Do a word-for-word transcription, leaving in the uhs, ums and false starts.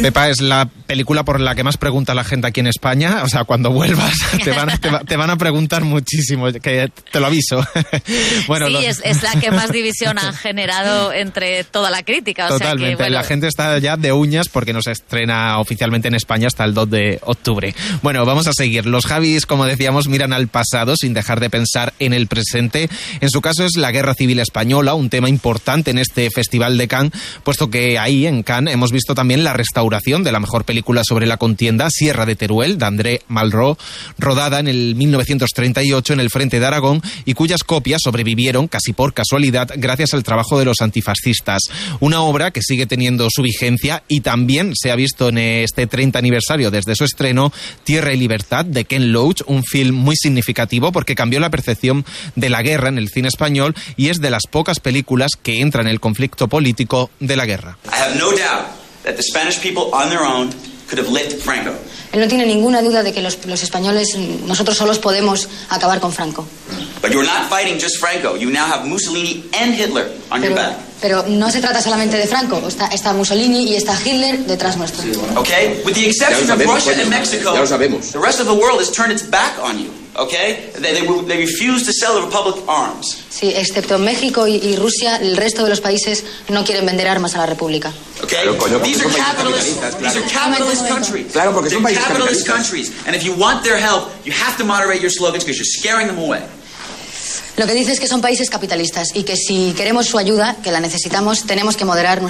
Pepa, es la película por la que más pregunta la gente aquí en España. O sea, cuando vuelvas te van, te va, te van a preguntar muchísimo, que te lo aviso. Bueno, sí, los... es, es la que más división ha generado entre toda la crítica. O Totalmente, sea que, bueno... la gente está ya de uñas porque no se estrena oficialmente en España hasta el dos de octubre. Bueno, vamos a seguir. Los Javis, como decíamos, miran al pasado sin dejar de pensar en el presente. En su caso es la Guerra Civil Española, un tema importante en este Festival de Cannes, puesto que ahí, en Cannes, hemos visto también la restauración de la mejor película sobre la contienda, Sierra de Teruel, de André Malraux, rodada en el mil novecientos treinta y ocho en el frente de Aragón y cuyas copias sobrevivieron, casi por casualidad, gracias al trabajo de los antifascistas. Una obra que sigue teniendo su vigencia y también se ha visto en este treinta aniversario desde su estreno, Tierra y Libertad, de Ken Loach, un film muy significativo porque cambió la percepción de la guerra en el cine español y es de las pocas películas que entran en el conflicto político de la guerra. I have no doubt that the Spanish people on their own could have licked Franco. Él no tiene ninguna duda de que los, los españoles, nosotros solos podemos acabar con Franco. But you're not fighting just Franco. You now have Mussolini and Hitler on pero, your back. Pero no se trata solamente de Franco. Está, está Mussolini y está Hitler detrás nuestro. Okay? With the exception of Russia and Mexico, ya lo sabemos. The rest of the world has turned its back on you. Okay? They, they, they refuse to sell the Republic arms. Sí, excepto México y, y Rusia, el resto de los países no quieren vender armas a la República. Okay? Claro, coño, These are capitalist, claro. these are capitalist countries. Claro, porque son países capitalist capitalistas. countries. And if you want their help, you have to moderate your slogans because you're scaring them away. Lo que dice es que son países capitalistas y que si queremos su ayuda, que la necesitamos, tenemos que moderar nuestra